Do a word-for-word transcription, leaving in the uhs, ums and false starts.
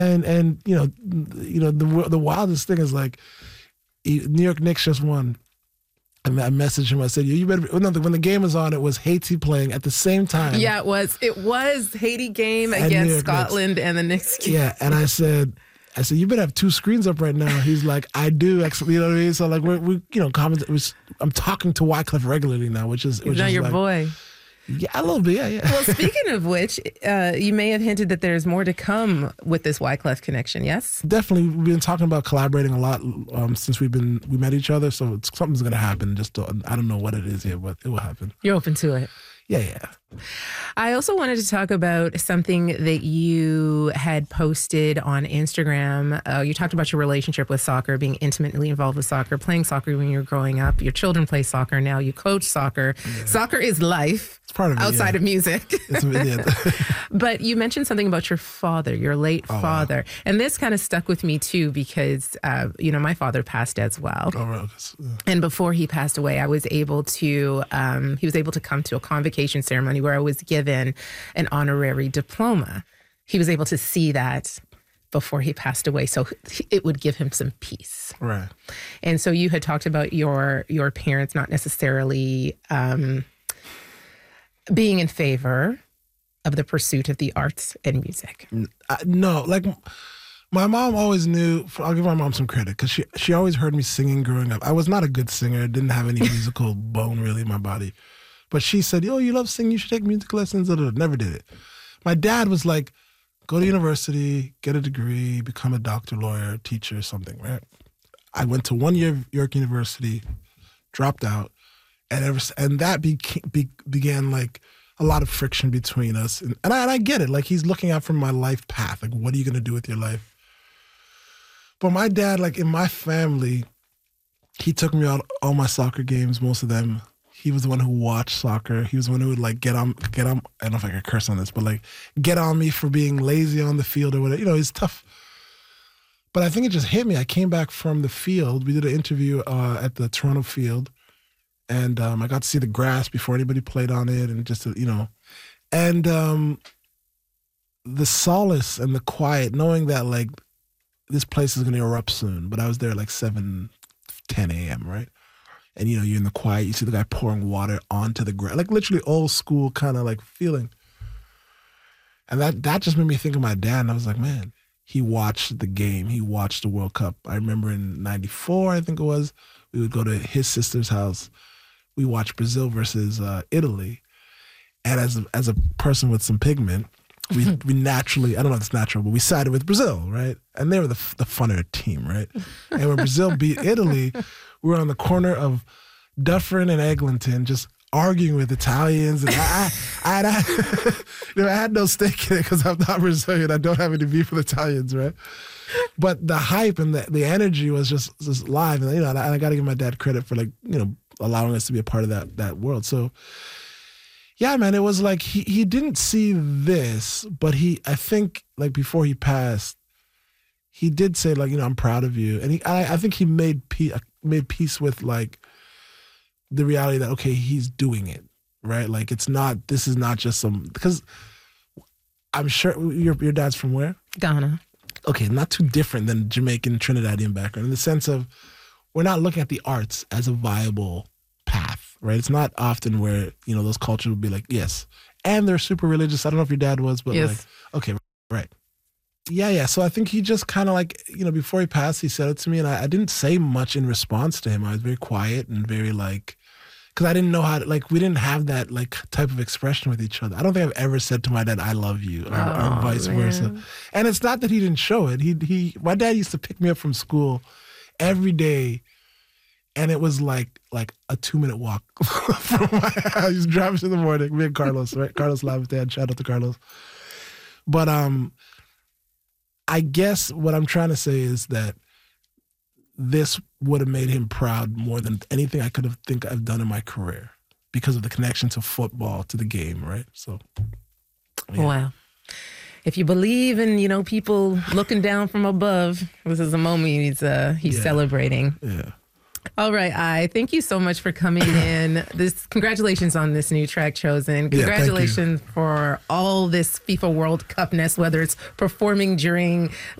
And and you know, you know the the wildest thing is like, New York Knicks just won. And I messaged him. I said, "You better." No, when the game was on, it was Haiti playing at the same time. Yeah, it was. It was Haiti game against Scotland Knicks. And the Knicks game. Yeah, and I said, "I said you better have two screens up right now." He's like, "I do." Actually, you know what I mean? So like, we're we you know, comment. Was, I'm talking to Wyclef regularly now, which is which now is your like, boy. Yeah, a little bit. Yeah, yeah. Well, speaking of which, uh, you may have hinted that there's more to come with this Wyclef connection. Yes, definitely. We've been talking about collaborating a lot um, since we've been we met each other. So it's, something's gonna happen. Just to, I don't know what it is yet, but it will happen. You're open to it. Yeah, yeah. I also wanted to talk about something that you had posted on Instagram. Uh, you talked about your relationship with soccer, being intimately involved with soccer, playing soccer when you were growing up. Your children play soccer now. You coach soccer. Yeah. Soccer is life. It's part of it, outside yeah. of music. It's, yeah. But you mentioned something about your father, your late oh, father. Wow. And this kind of stuck with me too because, uh, you know, my father passed as well. Oh, right. Yeah. And before he passed away, I was able to, um, he was able to come to a convocation ceremony where I was given an honorary diploma. He was able to see that before he passed away, so it would give him some peace. Right. And so you had talked about your your parents not necessarily um, being in favor of the pursuit of the arts and music. I, no, like my mom always knew. I'll give my mom some credit because she she always heard me singing growing up. I was not a good singer. Didn't have any musical bone really in my body. But she said, "Oh, you love singing. You should take music lessons." Never did it. My dad was like, "Go to university, get a degree, become a doctor, lawyer, teacher, something." Right? I went to one year of York University, dropped out, and ever and that beca- be, began like a lot of friction between us. And, and, I, and I get it. Like he's looking out for my life path. Like, what are you going to do with your life? But my dad, like in my family, he took me out all my soccer games, most of them. He was the one who watched soccer. He was the one who would like get on, get on. I don't know if I could curse on this, but like get on me for being lazy on the field or whatever. You know, he's tough. But I think it just hit me. I came back from the field. We did an interview uh, at the Toronto field, and um, I got to see the grass before anybody played on it, and just you know, and um, the solace and the quiet, knowing that like this place is going to erupt soon. But I was there like seven, ten a.m. right. And, you know, you're in the quiet, you see the guy pouring water onto the ground, like literally old school kind of like feeling. And that that just made me think of my dad. And I was like, man, he watched the game. He watched the World Cup. I remember in ninety-four, I think it was, we would go to his sister's house. We watched Brazil versus uh, Italy. And as a, as a person with some pigment, we we naturally, I don't know if it's natural, but we sided with Brazil, right? And they were the, the funner team, right? And when Brazil beat Italy, we were on the corner of Dufferin and Eglinton just arguing with Italians. And I, I, I, I, you know, I had no stake in it because I'm not Brazilian. I don't have any beef with Italians, right? But the hype and the, the energy was just, just live. And, you know, and I, I got to give my dad credit for, like, you know, allowing us to be a part of that that world. So, yeah, man, it was like he, he didn't see this, but he, I think, like, before he passed, he did say, like, you know, I'm proud of you. And he, I, I think he made peace, made peace with, like, the reality that, okay, he's doing it, right? Like, it's not, this is not just some, because I'm sure, your your dad's from where? Ghana. Okay, not too different than Jamaican, Trinidadian background in the sense of we're not looking at the arts as a viable path, right? It's not often where, you know, those cultures would be like, yes. And they're super religious. I don't know if your dad was, but yes. like, okay, right. Yeah, yeah. So I think he just kind of like, you know, before he passed, he said it to me, and I, I didn't say much in response to him. I was very quiet and very like, because I didn't know how to, like, we didn't have that like type of expression with each other. I don't think I've ever said to my dad, I love you, or, oh, or vice man. versa. And it's not that he didn't show it. He, he, my dad used to pick me up from school every day, and it was like like a two minute walk from my house. He was driving in the morning, me and Carlos, right? Carlos Lavistad, shout out to Carlos. But um, I guess what I'm trying to say is that this would have made him proud more than anything I could have think I've done in my career because of the connection to football, to the game, right? So, yeah. Wow. If you believe in, you know, people looking down from above, this is a moment he's uh, he's Yeah. celebrating. Yeah. All right, I thank you so much for coming in. This congratulations on this new track chosen. Congratulations yeah, for all this FIFA World Cupness, whether it's performing during